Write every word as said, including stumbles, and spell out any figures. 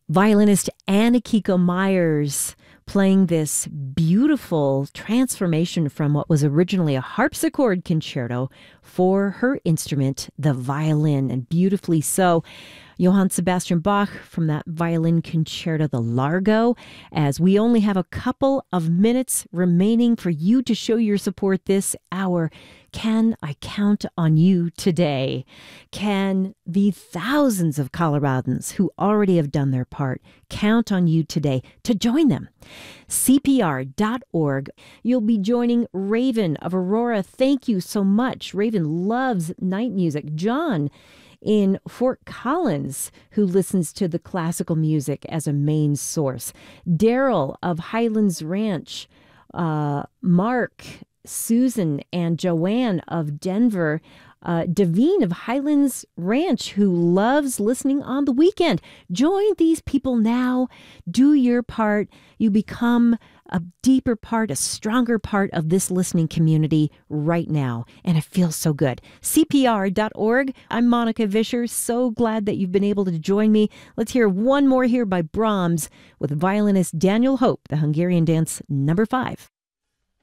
Violinist Anna-Kiko Myers playing this beautiful transformation from what was originally a harpsichord concerto for her instrument, the violin, and beautifully so. Johann Sebastian Bach from that violin concerto, the Largo, as we only have a couple of minutes remaining for you to show your support this hour. Can I count on you today? Can the thousands of Coloradans who already have done their part count on you today to join them? C P R dot org. You'll be joining Raven of Aurora. Thank you so much. Raven loves night music. John in Fort Collins, who listens to the classical music as a main source. Daryl of Highlands Ranch. Uh, Mark, Susan, and Joanne of Denver. Uh, Davine of Highlands Ranch, who loves listening on the weekend. Join these people now. Do your part. You become a deeper part, a stronger part of this listening community right now. And it feels so good. C P R dot org. I'm Monica Vischer. So glad that you've been able to join me. Let's hear one more here by Brahms with violinist Daniel Hope, the Hungarian dance number five.